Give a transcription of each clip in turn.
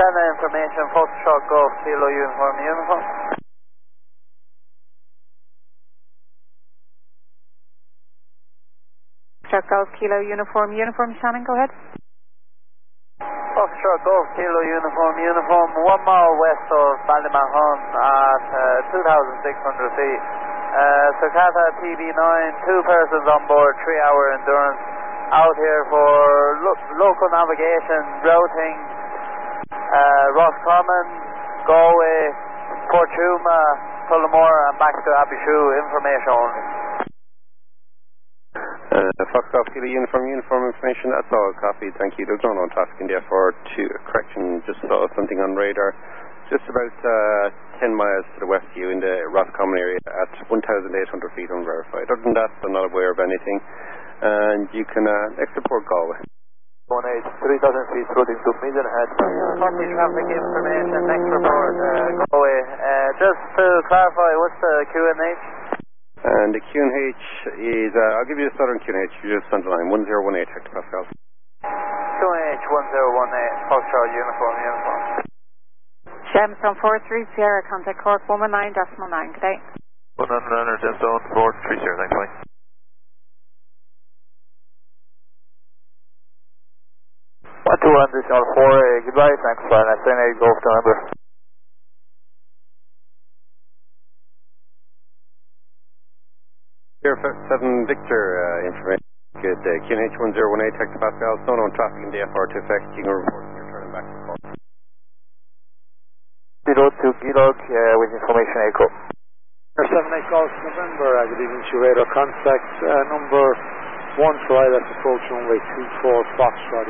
Santa information, Foxtrot Golf, Kilo Uniform. Foxtrot Golf, Kilo Uniform, Shannon, go ahead. Foxtrot Golf, Kilo Uniform, 1 mile west of Ballymahon at 2,600 feet. Sakata TB9, 2 persons on board, 3-hour endurance. Out here for local navigation, routing, Roscommon, Galway, Portuma, Tullamore and back to Abishu, information only. Foxtrot Kilo Uniform information, that's all, copy, thank you. There's no traffic in the FR2, correction, just saw something on radar. Just about 10 miles to the west of you in the Roscommon area at 1,800 feet unverified. Other than that, I'm not aware of anything. And you can exit Port Galway. 3,000 feet, routing to Maidenhead. Copy traffic information, next report, Galway. Just to clarify, what's the QNH? And the QNH is, I'll give you the southern QNH, you just on the line, 1018 hectopascals. QNH 1018, Foxtrot Uniform. Gemstone 43 Sierra, contact Cork 119.9, good day. 119 Gemstone 43 Sierra, thanks, bye. 121 decimal 4, goodbye, thanks, fine, I send a Golf November. Here, 7 Victor information. Good day. QNH 1018 hectopascals, no known traffic in the FR2 effect. You can report when you're turning back to Cork. 02 Gilog with information echo. 78 Golf November, good evening to radar contact number 1 for ILS approach runway 24 Foxtrot.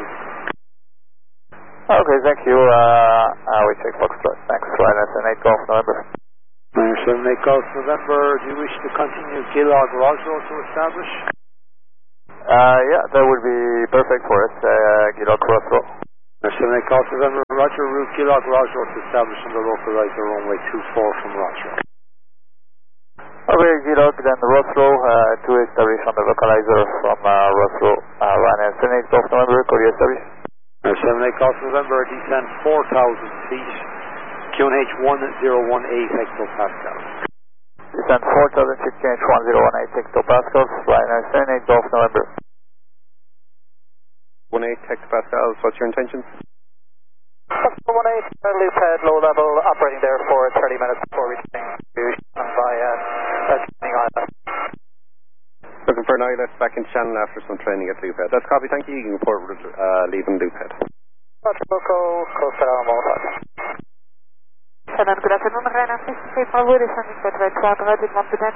Okay, thank you. We check Foxtrot. Thanks for ILS 8 Golf November. 78 Golf November, do you wish to continue Gilog Rosro to establish? Yeah, that would be perfect for us, Gilog Rosro. 78 Golf November, Roger, route Gilog Rosro to establish on the localizer runway 24 from Roger. Okay, Gilog, then Rosro, to establish on the localizer from Rosro. Ryanair 78 Golf November, could you establish? 78 Golf November, descend 4,000 feet, QNH 1018 hectopascals. Descend 4,000 feet, QNH 1018 hectopascals, Ryanair 78 Golf November. 18 hectopascals, what's your intentions? 18, loop head, low level, operating there for 30 minutes before reaching by training ILS. Looking for an ILS back in Shannon after some training at loop head. That's copy, thank you. You can report leaving loop head. Roger, Wilco, close to our mode. Shannon, good afternoon, Ryanair 63 for Wood, descending to right south, right with 1%.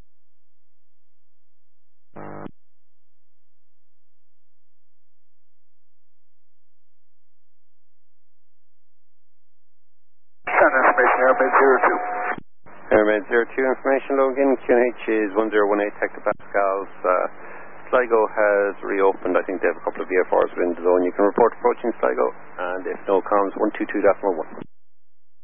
Airmaid 02 information, Logan. QNH is 1018 hectopascals. Sligo has reopened. I think they have a couple of VFRs within the zone. You can report approaching Sligo, and if no comms, 122.1.